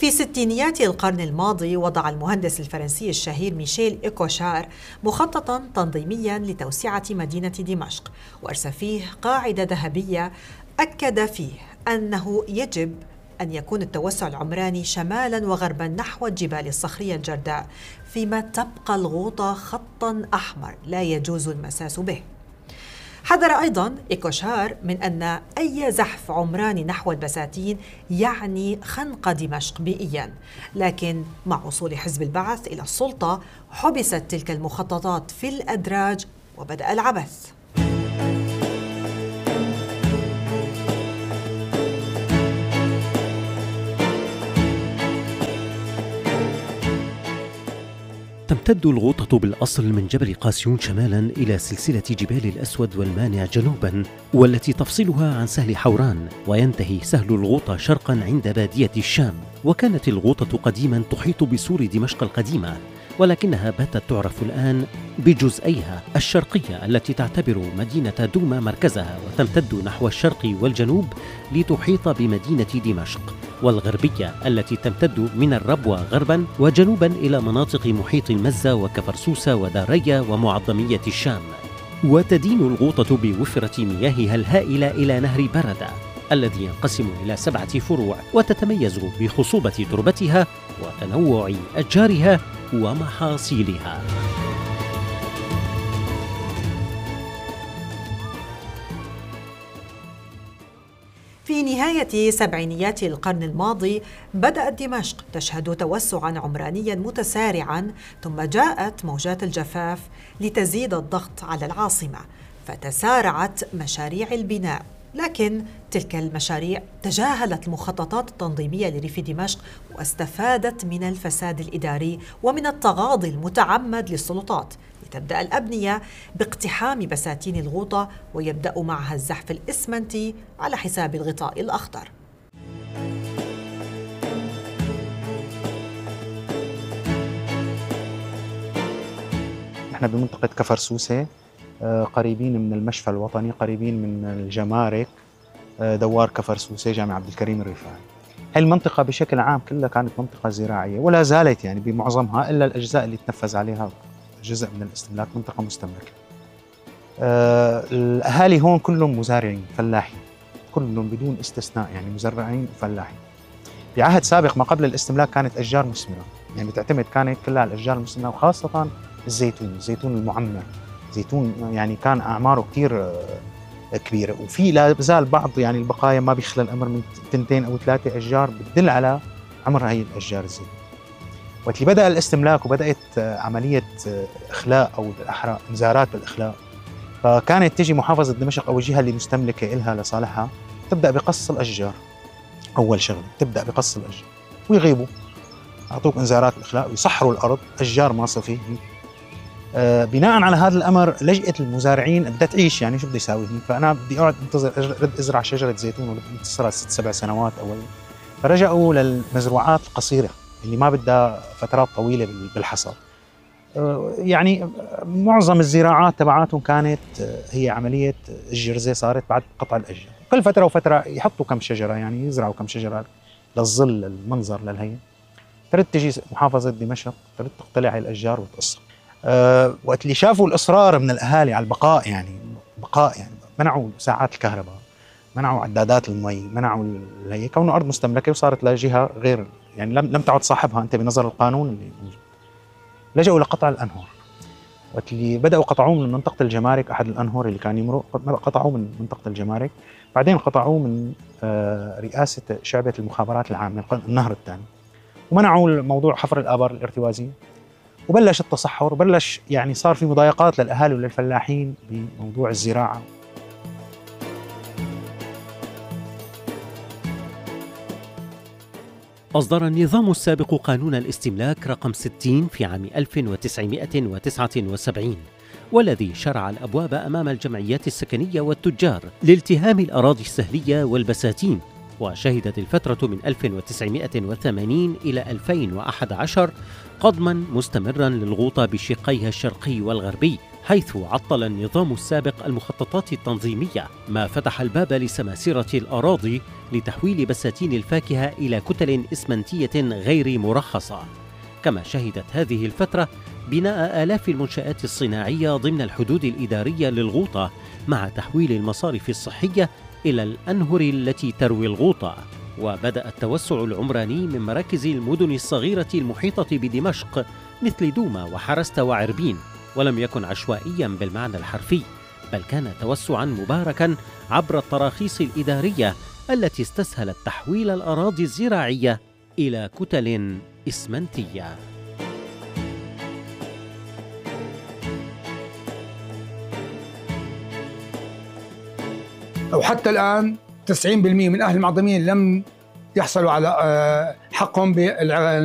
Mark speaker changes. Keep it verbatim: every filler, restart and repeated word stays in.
Speaker 1: في ستينيات القرن الماضي وضع المهندس الفرنسي الشهير ميشيل إيكوشار مخططاً تنظيمياً لتوسعة مدينة دمشق، وأرسى فيه قاعدة ذهبية أكد فيه أنه يجب أن يكون التوسع العمراني شمالاً وغرباً نحو الجبال الصخرية الجرداء، فيما تبقى الغوطة خطاً أحمر لا يجوز المساس به. حذر أيضاً إيكوشار من أن أي زحف عمراني نحو البساتين يعني خنق دمشق بيئياً، لكن مع وصول حزب البعث إلى السلطة حبست تلك المخططات في الأدراج وبدأ العبث.
Speaker 2: تمتد الغوطة بالأصل من جبل قاسيون شمالا إلى سلسلة جبال الأسود والمانع جنوبا، والتي تفصلها عن سهل حوران، وينتهي سهل الغوطة شرقا عند بادية الشام. وكانت الغوطة قديما تحيط بسور دمشق القديمة، ولكنها باتت تعرف الآن بجزئيها الشرقية التي تعتبر مدينة دوما مركزها، وتمتد نحو الشرق والجنوب لتحيط بمدينة دمشق، والغربية التي تمتد من الربوة غربا وجنوبا إلى مناطق محيط المزة وكفرسوسة ودارية ومعظمية الشام. وتدين الغوطة بوفرة مياهها الهائلة إلى نهر بردة الذي ينقسم إلى سبعة فروع، وتتميز بخصوبة تربتها وتنوع أشجارها ومحاصيلها.
Speaker 1: في نهاية سبعينيات القرن الماضي بدأت دمشق تشهد توسعاً عمرانياً متسارعاً، ثم جاءت موجات الجفاف لتزيد الضغط على العاصمة، فتسارعت مشاريع البناء. لكن تلك المشاريع تجاهلت المخططات التنظيمية لريف دمشق، واستفادت من الفساد الإداري ومن التغاضي المتعمد للسلطات، لتبدأ الأبنية باقتحام بساتين الغوطة ويبدأ معها الزحف الإسمنتي على حساب الغطاء الأخضر.
Speaker 3: نحن بمنطقة كفرسوسة، قريبين من المشفى الوطني، قريبين من الجمارك، دوار كفرسوسة، جامع عبد الكريم الرفاعي. هاي المنطقة بشكل عام كلها كانت منطقة زراعية، ولا زالت يعني بمعظمها إلا الأجزاء اللي تنفذ عليها جزء من الاستملاك منطقة مستملكة. أه الأهالي هون كلهم مزارعين فلاحين، كلهم بدون استثناء يعني مزرعين وفلاحين. بعهد سابق ما قبل الاستملاك كانت أشجار مثمرة، يعني تعتمد كانت كلها على الأشجار المثمرة، وخاصة الزيتون، الزيتون المعمر، زيتون يعني كان أعماره كتير كبيرة، وفي لا زال بعض يعني البقايا ما بيخلى الأمر من تنتين أو ثلاثة أشجار بتدل على عمر هاي الأشجار الزيتون. وقت اللي بدأ الاستملاك وبدأت عملية إخلاء أو بالأحرى إنذارات بالإخلاء، فكانت تجي محافظة دمشق أو الجهة اللي مستملكة إلها لصالحها تبدأ بقص الأشجار. أول شغلة تبدأ بقص الأشجار ويغيبوا، أعطوك إنذارات الإخلاء ويصحروا الأرض أشجار ماصفة. آه بناء على هذا الأمر لجأت المزارعين بدها تعيش، يعني شو بدي أساوي هيك؟ فأنا بدي أقعد انتظر أرد أزرع شجرة زيتون ولا انتظرها ست سبع سنوات أول. فرجعوا للمزروعات القصيرة اللي ما بدها فترات طويلة بالحصاد. آه يعني معظم الزراعات تبعاتهم كانت هي عملية الجرزة صارت بعد قطع الأشجار، كل فترة وفترة يحطوا كم شجرة، يعني يزرعوا كم شجرة للظل للمنظر للهي. ترد تجي محافظة دمشق ترد تقتلع هاي الأشجار وتقصها. أه وقت اللي شافوا الإصرار من الأهالي على البقاء، يعني بقاء يعني منعوا ساعات الكهرباء، منعوا عدادات المي، منعوا هي كونه أرض مستملكة وصارت لجهة غير يعني لم لم تعد صاحبها أنت بنظر القانون اللي موجود. لجأوا لقطع الأنهر. وقت اللي بدأوا قطعوه من منطقة الجمارك، أحد الأنهر اللي كان يمرق قطعوه من منطقة الجمارك، بعدين قطعوه من أه رئاسة شعبة المخابرات العامة النهر الثاني، ومنعوا موضوع حفر الآبار الارتوازية، وبلش التصحر، بلش يعني صار في مضايقات للأهالي وللفلاحين بموضوع الزراعة.
Speaker 2: أصدر النظام السابق قانون الاستملاك رقم ستين في عام ألف وتسعمائة وتسعة وسبعين، والذي شرع الأبواب أمام الجمعيات السكنية والتجار لالتهام الأراضي السهلية والبساتين. وشهدت الفترة من ألف وتسعمائة وثمانين إلى ألفين وأحد عشر قضما مستمرا للغوطة بشقيها الشرقي والغربي، حيث عطل النظام السابق المخططات التنظيمية، ما فتح الباب لسماسرة الأراضي لتحويل بساتين الفاكهة إلى كتل إسمنتية غير مرخصة. كما شهدت هذه الفترة بناء آلاف المنشآت الصناعية ضمن الحدود الإدارية للغوطة، مع تحويل المصارف الصحية إلى الأنهر التي تروي الغوطة. وبدأ التوسع العمراني من مراكز المدن الصغيرة المحيطة بدمشق مثل دوما وحرست وعربين، ولم يكن عشوائيا بالمعنى الحرفي، بل كان توسعا مباركا عبر التراخيص الإدارية التي استسهلت تحويل الأراضي الزراعية إلى كتل إسمنتية.
Speaker 4: وحتى الآن تسعين بالمئة من أهل المعظمين لم يحصلوا على حقهم